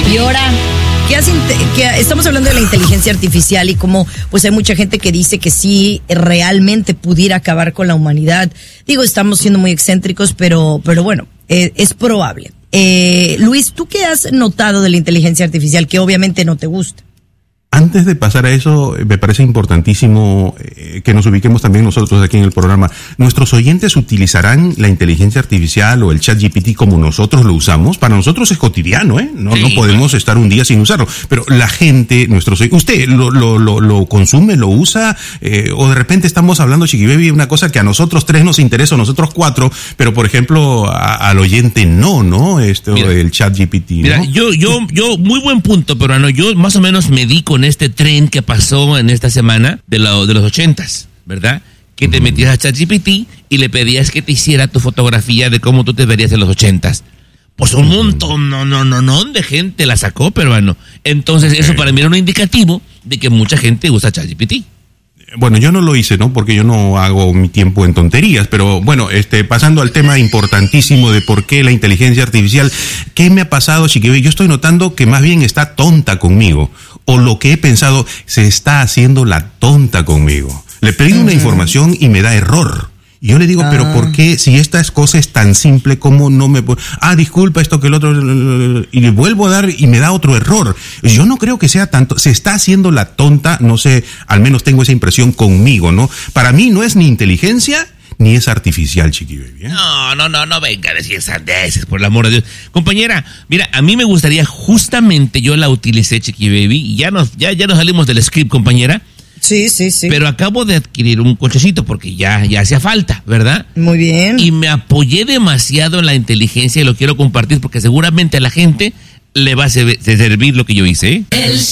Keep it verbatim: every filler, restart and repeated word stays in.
Y ahora, ¿qué hace, qué, estamos hablando de la inteligencia artificial y cómo pues hay mucha gente que dice que sí realmente pudiera acabar con la humanidad. Digo, estamos siendo muy excéntricos, pero, pero bueno, eh, es probable. Eh, Luis, ¿tú qué has notado de la inteligencia artificial que obviamente no te gusta? Antes de pasar a eso, me parece importantísimo eh, que nos ubiquemos también nosotros aquí en el programa. ¿Nuestros oyentes utilizarán la inteligencia artificial o el chat G P T como nosotros lo usamos? Para nosotros es cotidiano, ¿eh? No, sí. no podemos estar un día sin usarlo. Pero la gente, nuestros ¿usted lo, lo, lo, lo consume, lo usa? Eh, o de repente estamos hablando, Chiqui Baby, una cosa que a nosotros tres nos interesa, a nosotros cuatro, pero por ejemplo, a, al oyente no, ¿no? Esto, mira, el chat G P T, ¿no? Mira, yo, yo, yo, muy buen punto, pero no, yo más o menos me di con este tren que pasó en esta semana de, lo, de los ochentas, ¿verdad? Que te metías a ChatGPT y le pedías que te hiciera tu fotografía de cómo tú te verías en los ochentas. Pues un montón, no, no, no, no, de gente la sacó, peruano. Entonces eso para mí era un indicativo de que mucha gente usa ChatGPT. Bueno, yo no lo hice, ¿no? Porque yo no hago mi tiempo en tonterías, pero bueno, este, pasando al tema importantísimo de por qué la inteligencia artificial, ¿qué me ha pasado, Chiqui? Yo estoy notando que más bien está tonta conmigo, o lo que he pensado, se está haciendo la tonta conmigo. Le pedí una información y me da error. Y yo le digo, ah. pero ¿por qué? Si esta cosa es tan simple, ¿cómo no me puedo? Ah, disculpa, esto que el otro... Y le vuelvo a dar y me da otro error. Yo no creo que sea tanto... Se está haciendo la tonta, no sé, al menos tengo esa impresión conmigo, ¿no? Para mí no es ni inteligencia ni es artificial, Chiqui Baby, ¿eh? No, no, no, no venga a decir sandeces, por el amor de Dios. Compañera, mira, a mí me gustaría, justamente yo la utilicé, Chiqui Baby, y ya nos, ya, ya nos salimos del script, compañera. Sí, sí, sí. Pero acabo de adquirir un cochecito porque ya, ya hacía falta, ¿verdad? Muy bien. Y me apoyé demasiado en la inteligencia y lo quiero compartir porque seguramente a la gente le va a servir lo que yo hice, ¿eh? El